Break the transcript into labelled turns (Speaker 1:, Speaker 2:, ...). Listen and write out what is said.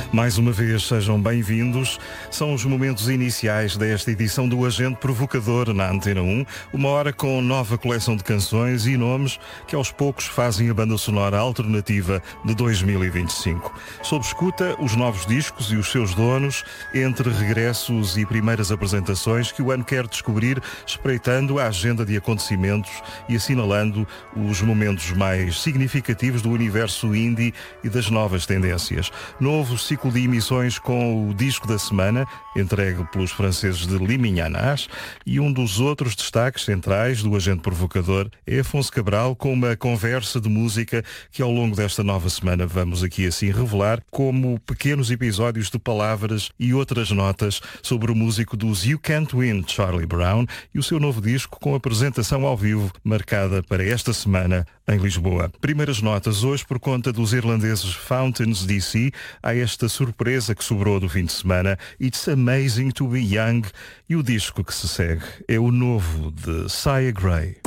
Speaker 1: Mais uma vez, sejam bem-vindos. São os momentos iniciais desta edição do Agente Provocador na Antena 1. Uma hora com nova coleção de canções e nomes que aos poucos fazem a banda sonora alternativa de 2025. Sob escuta, os novos discos e os seus donos, entre regressos e primeiras apresentações que o ano quer descobrir, espreitando a agenda de acontecimentos e assinalando os momentos mais significativos do universo indie e das novas tendências. Novo ciclo de emissões com o disco da semana, entregue pelos franceses de Liminhanas, e um dos outros destaques centrais do Agente Provocador é Afonso Cabral, com uma conversa de música que ao longo desta nova semana vamos aqui assim revelar como pequenos episódios de palavras e outras notas sobre o músico dos You Can't Win, Charlie Brown, e o seu novo disco com apresentação ao vivo marcada para esta semana em Lisboa. Primeiras notas hoje por conta dos irlandeses Fountains DC. Há esta surpresa que sobrou do fim de semana, It's Amazing to be Young, e o disco que se segue é o novo de Sia Gray.